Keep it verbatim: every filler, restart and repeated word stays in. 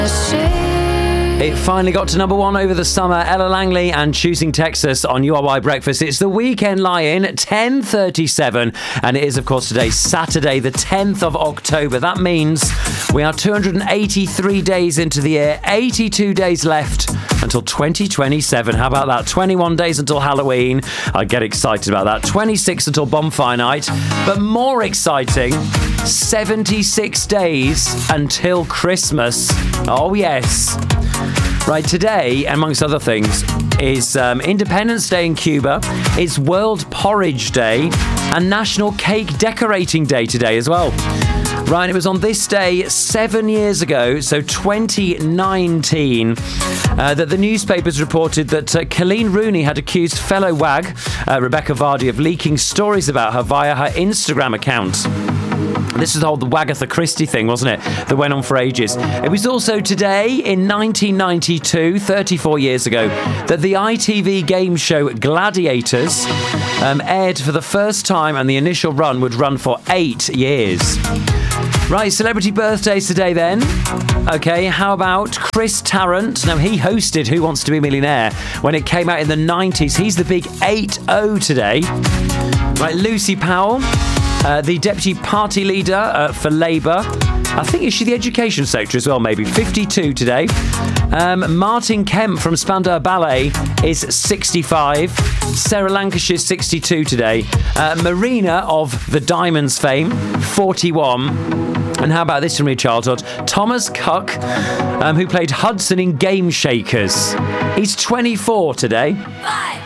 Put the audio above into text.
It finally got to number one over the summer. Ella Langley and Choosing Texas on U R Y Breakfast. It's the Weekend Lie-In, ten thirty-seven. And it is, of course, today, Saturday, the tenth of October. That means we are two hundred eighty-three days into the year, eighty-two days left until twenty twenty-seven. How about that? twenty-one days until Halloween. I get excited about that. twenty-six until Bonfire Night. But more exciting, seventy-six days until Christmas. Oh, yes. Right, today, amongst other things, is um, Independence Day in Cuba. It's World Porridge Day and National Cake Decorating Day today as well. Right, it was on this day seven years ago, so twenty nineteen, uh, that the newspapers reported that uh, Colleen Rooney had accused fellow wag, uh, Rebecca Vardy, of leaking stories about her via her Instagram account. This is the whole the Wagatha Christie thing, wasn't it? That went on for ages. It was also today, in nineteen ninety-two, thirty-four years ago, that the I T V game show Gladiators um, aired for the first time, and the initial run would run for eight years. Right, celebrity birthdays today then. Okay, how about Chris Tarrant? Now, he hosted Who Wants to Be a Millionaire when it came out in the nineties. He's the big eight oh today. Right, Lucy Powell, uh, the deputy party leader uh, for Labour. I think, is she the education secretary as well, maybe? fifty-two today. Um, Martin Kemp from Spandau Ballet is sixty-five. Sarah Lancashire's sixty-two today. Uh, Marina of the Diamonds fame, forty-one. And how about this from your childhood? Thomas Cuck, um, who played Hudson in Game Shakers. He's twenty-four today. Five.